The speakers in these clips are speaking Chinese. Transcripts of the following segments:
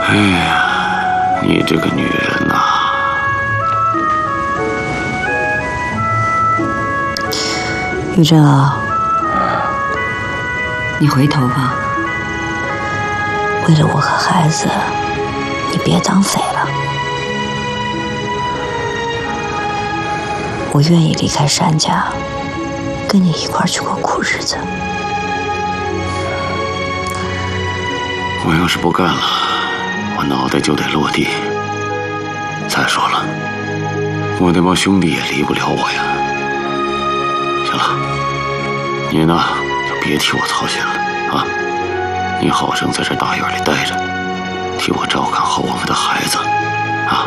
哎呀，你这个女人呐！ 玉珍啊，你回头吧。为了我和孩子，你别当废了。我愿意离开山家，跟你一块儿去过苦日子。 我要是不干了，我脑袋就得落地。再说了，我那帮兄弟也离不了我呀。行了，你呢就别替我操心了啊！你好生在这大院里待着，替我照看好我们的孩子啊！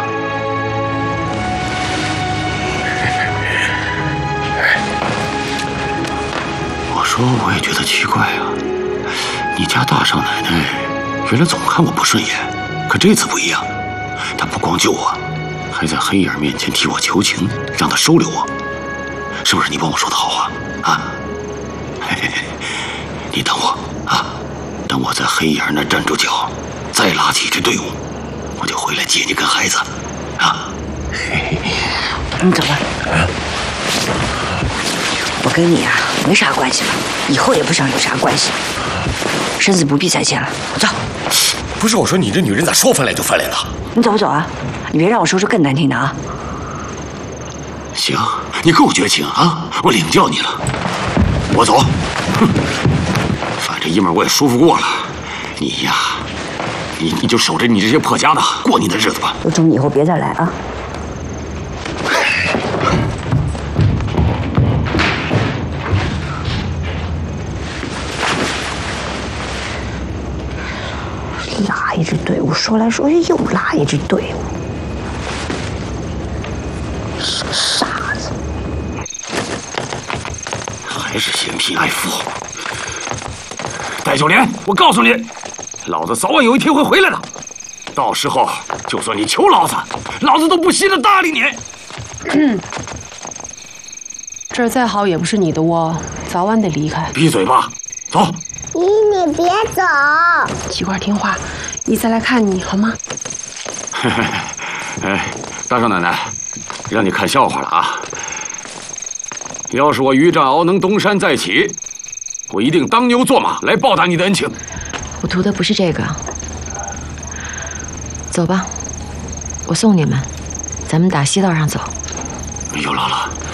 我说我也觉得奇怪啊，你家大少奶奶原来总看我不顺眼，可这次不一样，她不光救我，还在黑眼面前替我求情，让她收留我，是不是你帮我说的好话啊？嘿嘿嘿，你等我啊，等我在黑眼那站住脚，再拉起一支队伍，我就回来接你跟孩子啊！ 你走吧，我跟你啊没啥关系了，以后也不想有啥关系，生死不必再见了。走。 不是我说，你这女人咋说翻来就翻来了？ 你走不走啊？你别让我说出更难听的啊！ 行，你够绝情啊！我领教你了。我走，哼，反正一门我也舒服过了。你呀，你就守着你这些破家的过你的日子吧。 我祝你以后别再来啊！拉一支队伍，说来说去又拉一支队伍，是个傻子。 还是嫌贫爱富。戴九莲，我告诉你，老子早晚有一天会回来的。到时候就算你求老子，老子都不稀得搭理你。 这儿再好也不是你的窝，早晚得离开。 闭嘴吧，走。 姨，你别走。 奇怪听话，姨再来看你好吗？ 哎，大少奶奶，让你看笑话了啊！要是我于占鳌能东山再起，我一定当牛做马来报答你的恩情。 我图的不是这个。走吧，我送你们，咱们打西道上走。 有劳了。